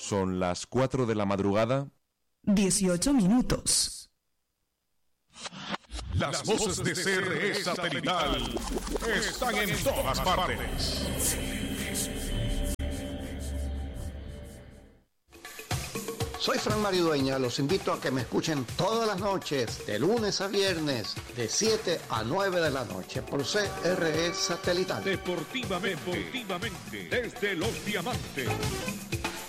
Son las 4 de la madrugada. 18 minutos. Las voces de CRE Satelital están en todas partes. Soy Fran Mario Dueña, los invito a que me escuchen todas las noches, de lunes a viernes, de 7 a 9 de la noche, por CRE Satelital. Deportivamente, desde Los Diamantes.